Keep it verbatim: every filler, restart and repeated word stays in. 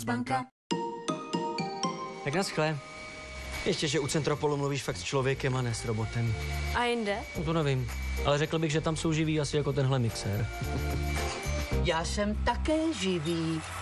banka. Tak naschle. Ještě, že u Centropolu mluvíš fakt s člověkem a ne s robotem. A jinde? No to nevím, ale řekl bych, že tam jsou živí asi jako tenhle mixér. Já jsem také živý.